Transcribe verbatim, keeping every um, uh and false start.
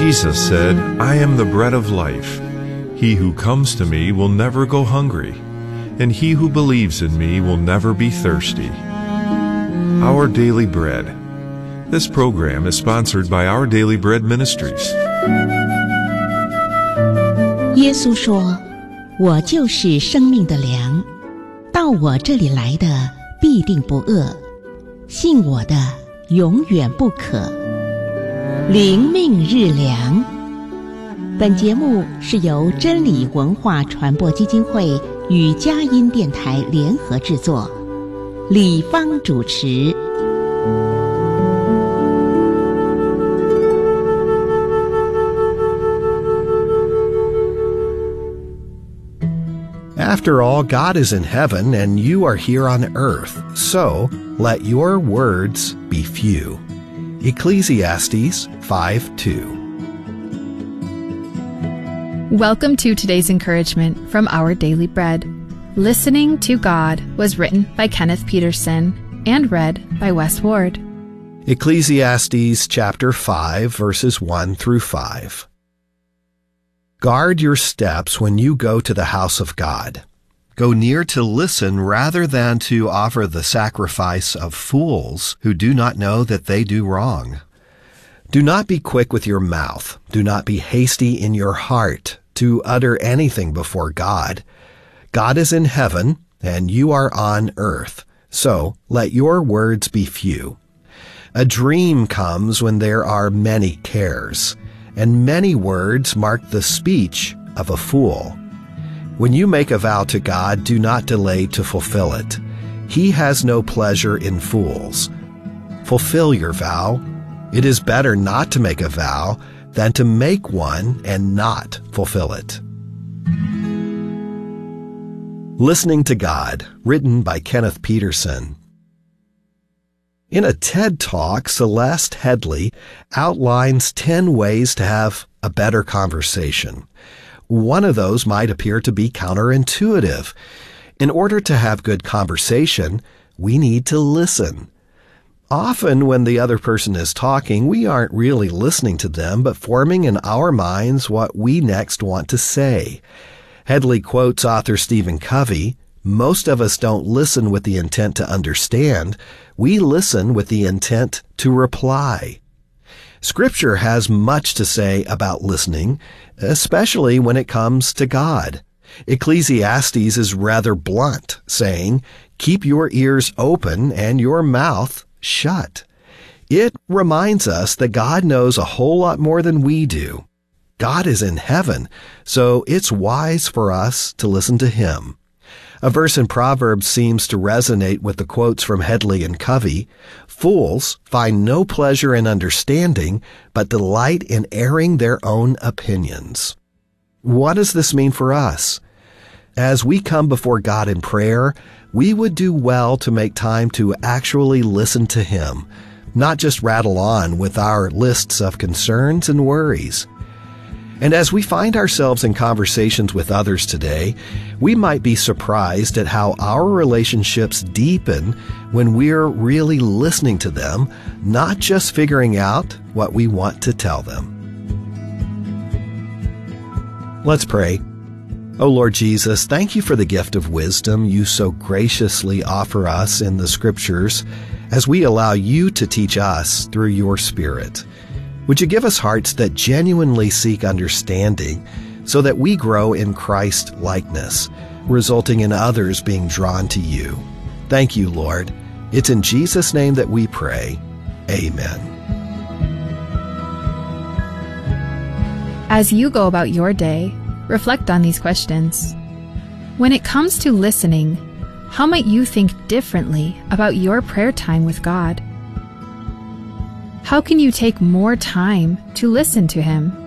Jesus said, "I am the bread of life. He who comes to me will never go hungry, and he who believes in me will never be thirsty." Our Daily Bread. This program is sponsored by Our Daily Bread Ministries. 耶稣说：“我就是生命的粮，到我这里来的必定不饿，信我的永远不渴。”灵命日粮。本节目是由真理文化传播基金会与佳音电台联合制作，李芳主持。 After all, God is in heaven and you are here on earth, so let your words be few. Ecclesiastes five two. Welcome to today's encouragement from Our Daily Bread. Listening to God was written by Kenneth Peterson and read by Wes Ward. Ecclesiastes chapter five, verses one through five. Guard your steps when you go to the house of God. Go near to listen rather than to offer the sacrifice of fools who do not know that they do wrong. Do not be quick with your mouth. Do not be hasty in your heart to utter anything before God. God is in heaven, and you are on earth, so let your words be few. A dream comes when there are many cares, and many words mark the speech of a fool. When you make a vow to God, do not delay to fulfill it. He has no pleasure in fools. Fulfill your vow. It is better not to make a vow than to make one and not fulfill it. Listening to God, written by Kenneth Peterson. In a TED Talk, Celeste Headley outlines ten ways to have a better conversation. One of those might appear to be counterintuitive. In order to have good conversation, we need to listen. Often when the other person is talking, we aren't really listening to them, but forming in our minds what we next want to say. Headley quotes author Stephen Covey, "Most of us don't listen with the intent to understand. We listen with the intent to reply." Scripture has much to say about listening, especially when it comes to God. Ecclesiastes is rather blunt, saying, "Keep your ears open and your mouth shut." It reminds us that God knows a whole lot more than we do. God is in heaven, so it's wise for us to listen to Him. A verse in Proverbs seems to resonate with the quotes from Headley and Covey. "Fools find no pleasure in understanding, but delight in airing their own opinions." What does this mean for us? As we come before God in prayer, we would do well to make time to actually listen to Him, not just rattle on with our lists of concerns and worries. And as we find ourselves in conversations with others today, we might be surprised at how our relationships deepen when we're really listening to them, not just figuring out what we want to tell them. Let's pray. Oh Lord Jesus, thank you for the gift of wisdom you so graciously offer us in the Scriptures as we allow you to teach us through your Spirit. Would you give us hearts that genuinely seek understanding so that we grow in Christ likeness, resulting in others being drawn to you? Thank you, Lord. It's in Jesus' name that we pray. Amen. As you go about your day, reflect on these questions. When it comes to listening, how might you think differently about your prayer time with God? How can you take more time to listen to Him?